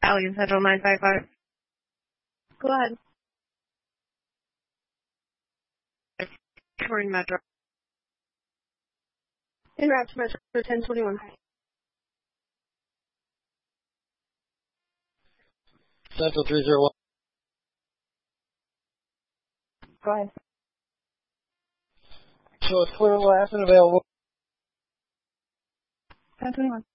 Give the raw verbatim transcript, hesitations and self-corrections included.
Alien Central nine five five. Go ahead. Touring Metro. En route to Metro ten twenty-one. Central three zero one. Go ahead. So it's clear last and available. ten twenty-one.